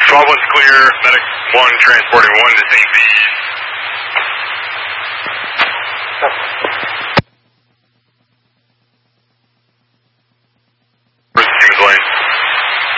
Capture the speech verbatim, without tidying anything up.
twelve one's clear, medic one transporting one to Saint V.